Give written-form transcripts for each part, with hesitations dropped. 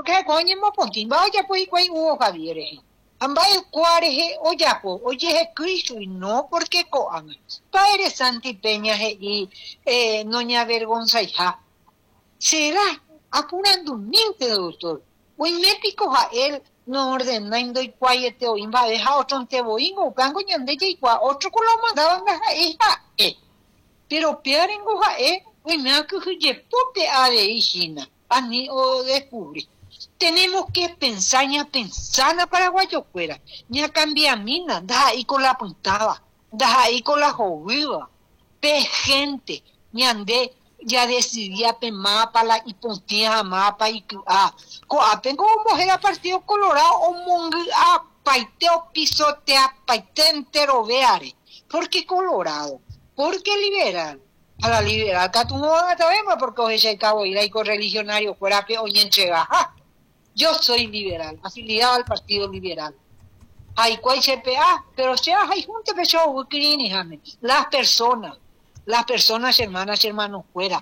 porque coño mo pontin va ya pues cuál hubo Javier. Amba el cuareje oyapo, oye Cristo y no porque coan. Padre Santi Peña y noña vergonza hija. Será apurando un mente, doctor. Hoy me pico a él no ordenando y cuayete o imba deja otro te voy o cango ñande y cua otro con lo mandaban a hija pero piarengo a hoy me ha que je pope a de hijina ani o descubrí. Tenemos que pensar na paraguayo fuera, ña cambia mina, da ahí con la puntada, da ahí con la jovida, pe gente, ñande ya decidía pe mapa la y pontía mapa y tengo mujer a Partido Colorado o mongi a paiteo pisotea paite entero veare. ¿Por qué Colorado? ¿Por qué liberal? A la liberal que tú no vas a ver porque hoy se acabó ir ahí con religionario fuera pe oñenchega. Yo soy liberal, afiliado al Partido Liberal. Hay cual CPA, pero sea hay junto que yo las personas hermanos fuera.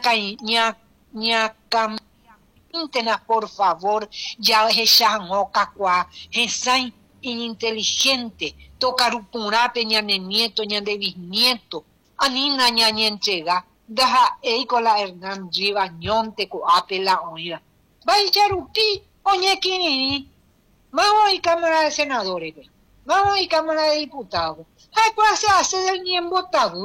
Por favor, ya echan oca cuá, echan inteligente, tocar un purape ña de nieto, ña de bisnieto, anina ña entrega, deja con la Hernán Ribañonte co apela oída. Vaya rupi, oye kini, vamos a Cámara de Senadores, vamos a Cámara de Diputados. Ay, pues se hace del ni en votado.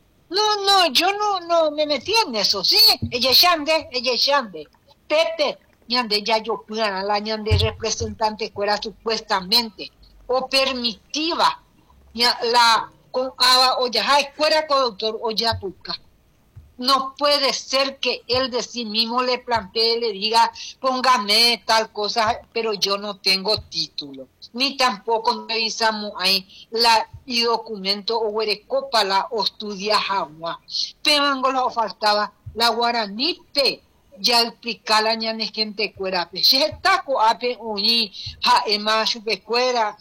No, yo no me metí en eso, ¿sí? Ella llande. Pepe, ñande ya yo pudiera la ñande representante fuera supuestamente, o permitiva, ya la con o ya fuera con doctor o ya puca. No puede ser que él de sí mismo le plantee, le diga, póngame tal cosa, pero yo no tengo título. Ni tampoco revisamos ahí y documento o huerecopa la o estudia jamás. Pero lo faltaba la guaranipe, ya explica la ñane gente cuera. Si el taco ape uní, ja ema chupe cuera,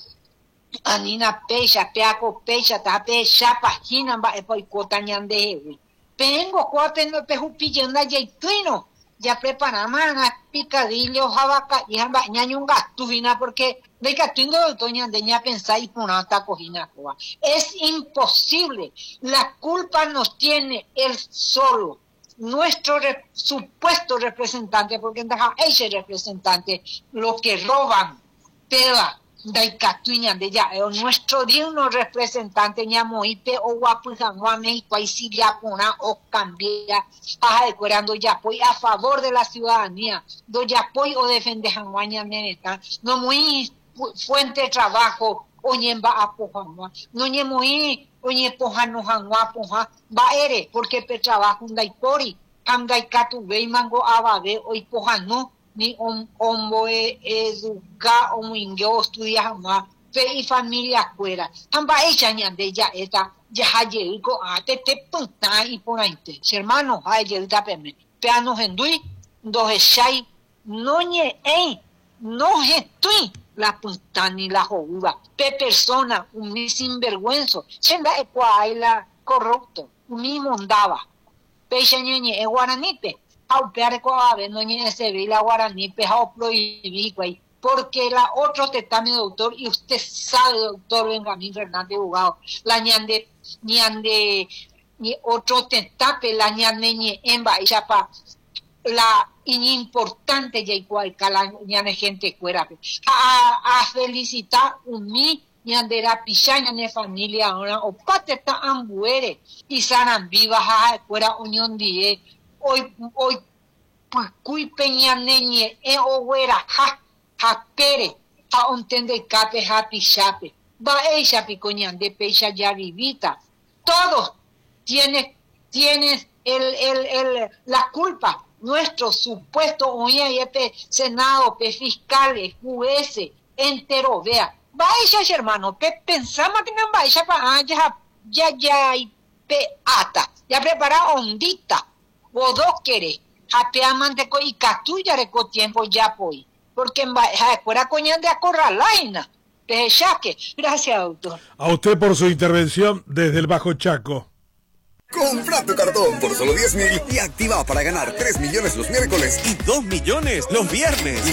anina pecha, peaco pecha, tape chapa, jinan ba epoicota ñande. Vengo cuatro pejupillenda ya tuino, ya preparamos picadillo, jabaca y ñañun gatuvina porque de catuingo doña de ña pensar y ponata cojina. Es imposible, la culpa nos tiene él solo, nuestro supuesto representante, porque deja ese representante, lo que roban, peda. De catuiña de ya, nuestro digno representante ñamoipe o guapujanua México ahí sí ya pona o cambia decorando ya apoyo a favor de la ciudadanía, do ya apoyo o defende janguaña neneta, no muy fuente de trabajo oñemba a pojanua, no ñe muy oñe pojano janua poja va ere porque pe trabajo un daipori, andai catu ve mango ababe hoy pojano ni hombo educa o mingo estudia jamás fe y familia fuera amba ella ñande ya esta ya hayego a te punta y por ahí hermano hayelta peme peanos endui dos echai no ñe no estoy la punta ni la jovuda pe persona un sinvergüenzo senda ecuai la corrupto un mismo andaba pe ñeñe e guaranipe aupear coave no ni ese vi la guaraní pejao prohibí güey porque la otro tetame doctor y usted sabe doctor Benjamín Fernández Bugado la ñande ni otro tetape la ñande ni emba y chapa la importante ya igual que la ñande gente fuera a felicitar un mi ñande la pichaña de familia ahora o pateta ambuere y sanan vivas fuera unión die hoy pues cui peña neñe o güera ja pere ja ontende cape ja pichape va ella picoñan de pecha ya vivita todos tienes la culpa nuestro supuesto oña y senado pe fiscales jueces entero vea va ella hermano que pensamos que no va ella para ya y pe ata ya prepara ondita o dos querés apeamante y catuya reco tiempo ya poi porque en fuera coñan de acorralaina pechaque. Gracias doctor a usted por su intervención desde el Bajo Chaco. Compra tu cartón por solo 10.000 y activa para ganar 3 millones los miércoles y 2 millones los viernes.